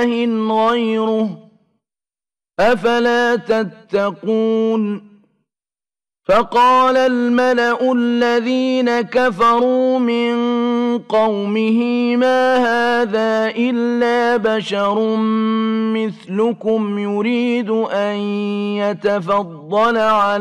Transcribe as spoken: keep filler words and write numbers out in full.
إله غيره أفلا تتقون فقال الملأ الذين كفروا من قومه ما هذا إلا بشر مثلكم يريد أن يتفضل عليكم